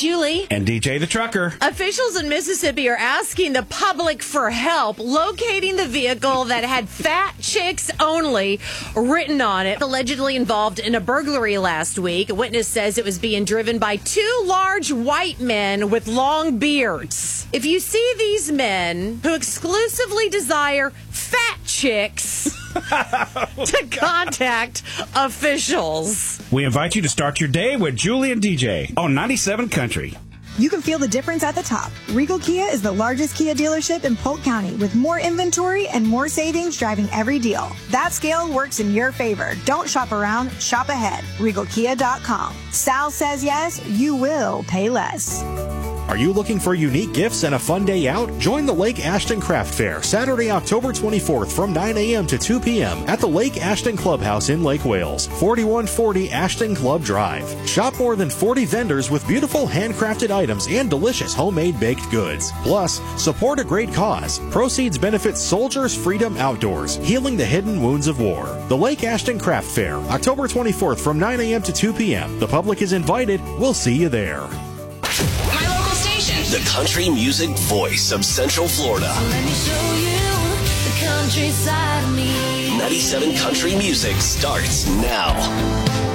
Julie. And DJ the Trucker. Officials in Mississippi are asking the public for help locating the vehicle that had "Fat Chicks Only" written on it, allegedly involved in a burglary last week. A witness says it was being driven by two large white men with long beards. If you see these men who exclusively desire fat chicks, to contact officials. We invite you to start your day with Julie and DJ on 97 Country. You can feel the difference at the top. Regal Kia is the largest Kia dealership in Polk County with more inventory and more savings driving every deal. That scale works in your favor. Don't shop around, shop ahead. RegalKia.com. Sal says yes, you will pay less. Are you looking for unique gifts and a fun day out? Join the Lake Ashton Craft Fair Saturday, October 24th from 9 a.m. to 2 p.m. at the Lake Ashton Clubhouse in Lake Wales, 4140 Ashton Club Drive. Shop more than 40 vendors with beautiful handcrafted items and delicious homemade baked goods. Plus, support a great cause. Proceeds benefit Soldiers Freedom Outdoors, healing the hidden wounds of war. The Lake Ashton Craft Fair, October 24th from 9 a.m. to 2 p.m. The public is invited. We'll see you there. The country music voice of Central Florida. So let me show you the countryside of me. 97 Country Music starts now.